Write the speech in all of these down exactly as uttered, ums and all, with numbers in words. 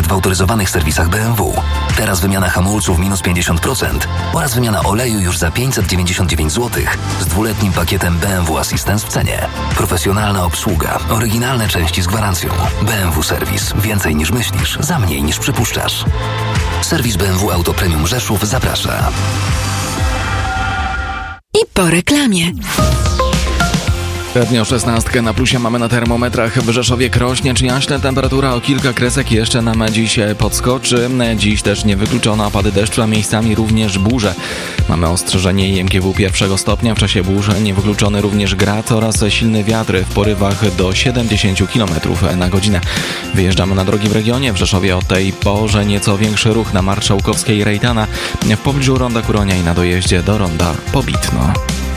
w autoryzowanych serwisach B M W. Teraz wymiana hamulców minus pięćdziesiąt procent oraz wymiana oleju już za pięćset dziewięćdziesiąt dziewięć złotych z dwuletnim pakietem B M W Assistance w cenie. Profesjonalna obsługa, oryginalne części z gwarancją. B M W Serwis. Więcej niż myślisz, za mniej niż przypuszczasz. Serwis B M W Auto Premium Rzeszów zaprasza. I po reklamie. Średnio szesnastkę na plusie mamy na termometrach. W Rzeszowie, Krośnie czy Jaśle temperatura o kilka kresek jeszcze nam dziś podskoczy. Dziś też niewykluczone opady deszczu, a miejscami również burze. Mamy ostrzeżenie I M G W pierwszego stopnia. W czasie burz niewykluczony również grad oraz silny wiatr w porywach do siedemdziesiąt kilometrów na godzinę. Wyjeżdżamy na drogi w regionie. W Rzeszowie o tej porze nieco większy ruch na Marszałkowskiej i Rejtana. W pobliżu Ronda Kuronia i na dojeździe do Ronda Pobitno.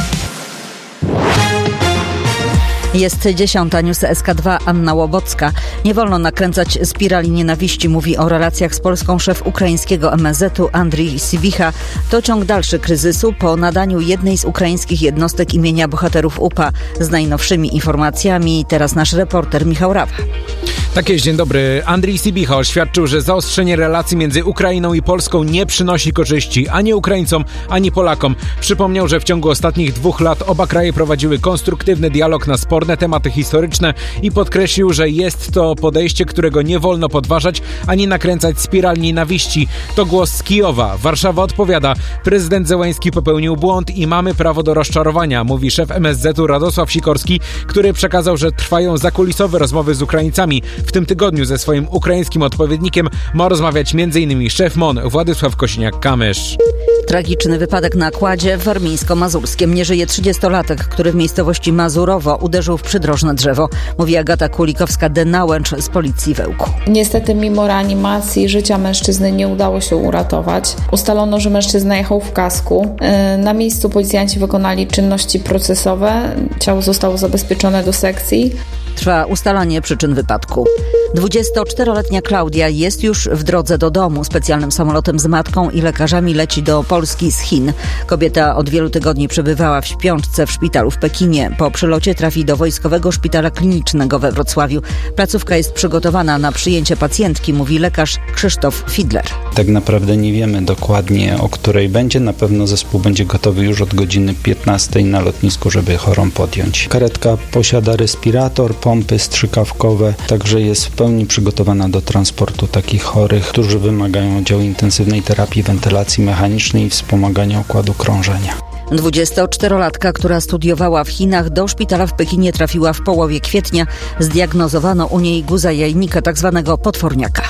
Jest dziesiąta, news S K dwa, Anna Łobocka. Nie wolno nakręcać spirali nienawiści, mówi o relacjach z Polską szef ukraińskiego M S Z-u Andrii Sibicha. To ciąg dalszy kryzysu po nadaniu jednej z ukraińskich jednostek imienia bohaterów U P A. Z najnowszymi informacjami teraz nasz reporter Michał Rawa. Tak jest, dzień dobry. Andrii Sibicha oświadczył, że zaostrzenie relacji między Ukrainą i Polską nie przynosi korzyści ani Ukraińcom, ani Polakom. Przypomniał, że w ciągu ostatnich dwóch lat oba kraje prowadziły konstruktywny dialog na sporne tematy historyczne i podkreślił, że jest to podejście, którego nie wolno podważać ani nakręcać spiral nienawiści. To głos z Kijowa. Warszawa odpowiada: prezydent Zełenski popełnił błąd i mamy prawo do rozczarowania, mówi szef M S Z-u Radosław Sikorski, który przekazał, że trwają zakulisowe rozmowy z Ukraińcami. W tym tygodniu ze swoim ukraińskim odpowiednikiem ma rozmawiać m.in. szef M O N Władysław Kosiniak-Kamysz. Tragiczny wypadek na kładzie w Warmińsko-Mazurskiem. Nie żyje trzydziestolatek, który w miejscowości Mazurowo uderzył w przydrożne drzewo. Mówi Agata Kulikowska-Denałęcz z Policji Wełku. Niestety mimo reanimacji życia mężczyzny nie udało się uratować. Ustalono, że mężczyzna jechał w kasku. Na miejscu policjanci wykonali czynności procesowe. Ciało zostało zabezpieczone do sekcji. Trwa ustalanie przyczyn wypadku. dwudziestoczteroletnia Klaudia jest już w drodze do domu. Specjalnym samolotem z matką i lekarzami leci do Polski z Chin. Kobieta od wielu tygodni przebywała w śpiączce w szpitalu w Pekinie. Po przylocie trafi do Wojskowego Szpitala Klinicznego we Wrocławiu. Placówka jest przygotowana na przyjęcie pacjentki, mówi lekarz Krzysztof Fidler. Tak naprawdę nie wiemy dokładnie, o której będzie. Na pewno zespół będzie gotowy już od godziny piętnastej na lotnisku, żeby chorą podjąć. Karetka posiada respirator, pompy strzykawkowe, także jest w pełni przygotowana do transportu takich chorych, którzy wymagają oddziału intensywnej terapii, wentylacji mechanicznej i wspomagania układu krążenia. dwudziestoczterolatka, która studiowała w Chinach, do szpitala w Pekinie trafiła w połowie kwietnia. Zdiagnozowano u niej guza jajnika, tak zwanego potworniaka.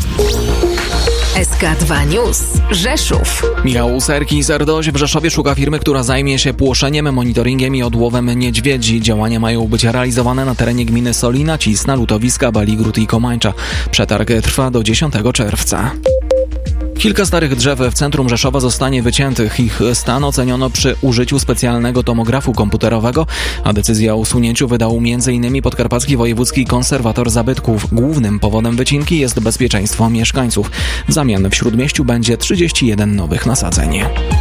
S K dwa News. Rzeszów. Michał Serki z Erdoś w Rzeszowie szuka firmy, która zajmie się płoszeniem, monitoringiem i odłowem niedźwiedzi. Działania mają być realizowane na terenie gminy Solina, Cisna, Lutowiska, Baligród i Komańcza. Przetarg trwa do dziesiątego czerwca. Kilka starych drzew w centrum Rzeszowa zostanie wyciętych. Ich stan oceniono przy użyciu specjalnego tomografu komputerowego, a decyzję o usunięciu wydał m.in. Podkarpacki Wojewódzki Konserwator Zabytków. Głównym powodem wycinki jest bezpieczeństwo mieszkańców. W zamian w Śródmieściu będzie trzydzieści jeden nowych nasadzeń.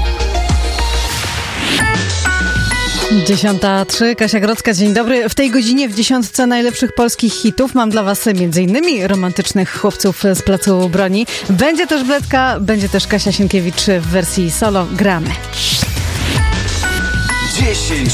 dziesiąta trzy, Kasia Grodzka, dzień dobry. W tej godzinie w dziesiątce najlepszych polskich hitów mam dla was m.in. romantycznych chłopców z Placu Broni. Będzie też Bledka, będzie też Kasia Sienkiewicz w wersji solo. Gramy. dziesięć